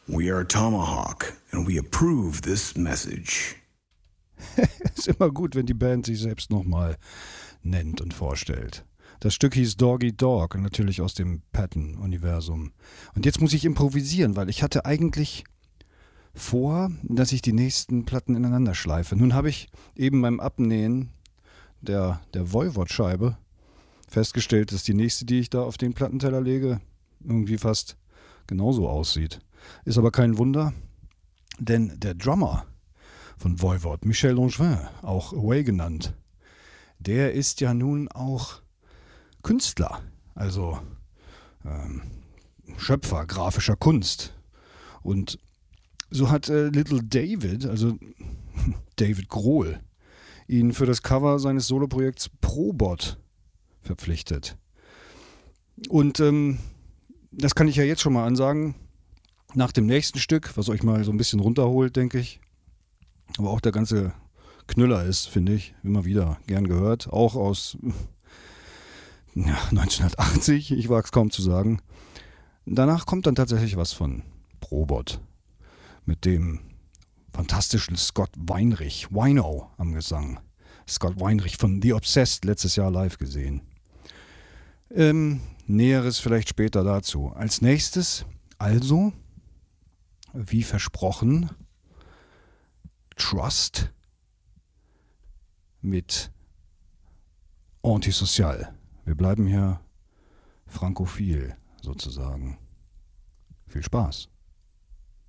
We are Tomahawk and we approve this message. Ist immer gut, wenn die Band sich selbst nochmal nennt und vorstellt. Das Stück hieß Doggy Dog, natürlich aus dem Patton-Universum. Und jetzt muss ich improvisieren, weil ich hatte eigentlich vor, dass ich die nächsten Platten ineinander schleife. Nun habe ich eben beim Abnähen der Voivod-Scheibe festgestellt, dass die nächste, die ich da auf den Plattenteller lege, irgendwie fast genauso aussieht. Ist aber kein Wunder, denn der Drummer von Voivod, Michel Langevin, auch Away genannt, der ist ja nun auch Künstler, also Schöpfer grafischer Kunst. Und so hat Little David, also David Grohl, ihn für das Cover seines Soloprojekts Probot verpflichtet. Und das kann ich ja jetzt schon mal ansagen. Nach dem nächsten Stück, was euch mal so ein bisschen runterholt, denke ich, aber auch der ganze Knüller ist, finde ich, immer wieder gern gehört. Auch aus 1980, ich wage es kaum zu sagen. Danach kommt dann tatsächlich was von Probot mit dem fantastischen Scott Weinrich, Wino am Gesang. Scott Weinrich von The Obsessed, letztes Jahr live gesehen. Näheres vielleicht später dazu. Als nächstes, also, wie versprochen, Trust mit Antisocial. Wir bleiben hier frankophil sozusagen. Viel Spaß.